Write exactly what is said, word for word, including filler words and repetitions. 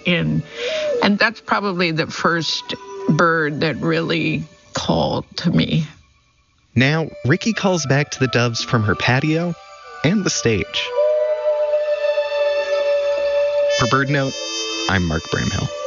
And, and that's probably the first bird that really called to me. Now, Ricky calls back to the doves from her patio and the stage. For BirdNote, I'm Mark Bramhill.